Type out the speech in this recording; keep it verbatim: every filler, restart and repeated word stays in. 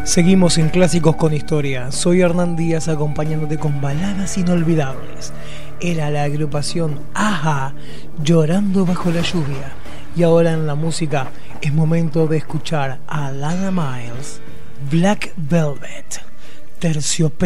Seguimos en Clásicos con Historia. Soy Hernán Díaz acompañándote con baladas inolvidables. Era la agrupación A-ha, Llorando bajo la lluvia. Y ahora en la música es momento de escuchar a Alana Miles, Black Velvet, Terciopelo.